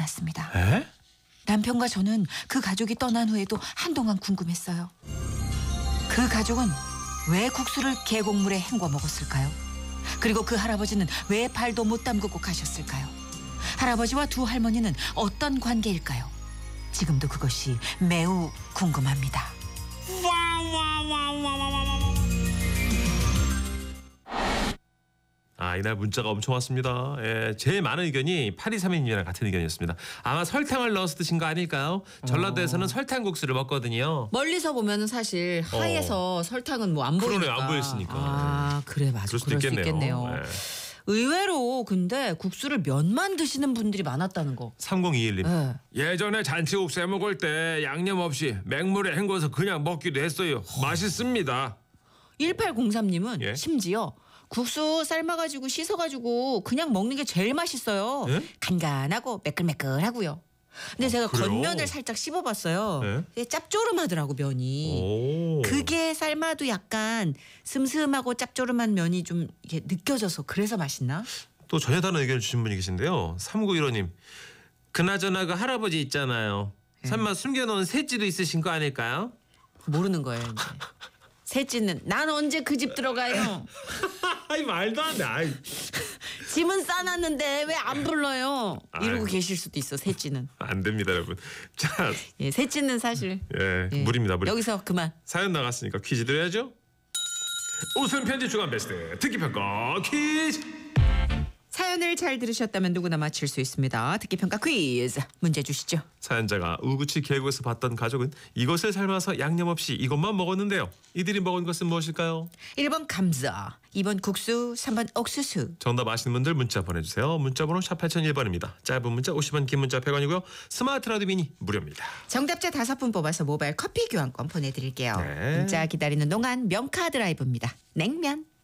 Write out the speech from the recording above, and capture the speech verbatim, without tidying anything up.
많았습니다. 에? 남편과 저는 그 가족이 떠난 후에도 한동안 궁금했어요. 그 가족은 왜 국수를 계곡물에 헹궈 먹었을까요? 그리고 그 할아버지는 왜 발도 못 담그고 가셨을까요? 할아버지와 두 할머니는 어떤 관계일까요? 지금도 그것이 매우 궁금합니다. 아, 이날 문자가 엄청 왔습니다. 예, 제일 많은 의견이 팔이삼이님이랑 같은 의견이었습니다. 아마 설탕을 넣어서 드신 거 아닐까요? 전라도에서는 어. 설탕국수를 먹거든요. 멀리서 보면은 사실 하에서 설탕은 뭐 안 보이니까. 그러네요, 안 보였으니까. 아, 그래 맞아. 그럴 수도 그럴 수 있겠네요. 있겠네요. 예. 의외로 근데 국수를 면만 드시는 분들이 많았다는 거. 삼공이일님. 네. 예전에 잔치국수 해 먹을 때 양념 없이 맹물에 헹궈서 그냥 먹기도 했어요. 맛있습니다. 일팔공삼님은 예? 심지어 국수 삶아가지고 씻어가지고 그냥 먹는 게 제일 맛있어요. 예? 간간하고 매끌매끌하고요. 근데 제가 그래요? 겉면을 살짝 씹어봤어요. 예? 근데 짭조름하더라고 면이. 오. 그게 삶아도 약간 슴슴하고 짭조름한 면이 좀 이렇게 느껴져서 그래서 맛있나? 또 전혀 다른 의견을 주신 분이 계신데요. 삼구일오님. 그나저나 그 할아버지 있잖아요. 설마 숨겨놓은 새찌도 있으신 거 아닐까요? 모르는 거예요. 이제. 셋째는 난 언제 그 집 들어가요? 아이 말도 안 돼. 아이. 짐은 싸놨는데 왜 안 불러요? 이러고 아유. 계실 수도 있어. 셋째는. 안 됩니다, 여러분. 자, 예, 셋째는 사실 예, 예. 무리입니다, 무리. 여기서 그만. 사연 나갔으니까 퀴즈 드려야죠. 웃음 편지 주간 베스트 듣기 평가 퀴즈. 사연을 잘 들으셨다면 누구나 맞힐 수 있습니다. 듣기평가 퀴즈 문제 주시죠. 사연자가 우구치 계곡에서 봤던 가족은 이것을 삶아서 양념 없이 이것만 먹었는데요. 이들이 먹은 것은 무엇일까요? 일 번 감자, 이 번 국수, 삼 번 옥수수. 정답 아시는 분들 문자 보내주세요. 문자번호 샵 팔공공일 번입니다. 짧은 문자 오십 원, 긴 문자 백 원이고요. 스마트 라디오 미니 무료입니다. 정답자 다섯 분 뽑아서 모바일 커피 교환권 보내드릴게요. 네. 문자 기다리는 동안 명카 드라이브입니다. 냉면.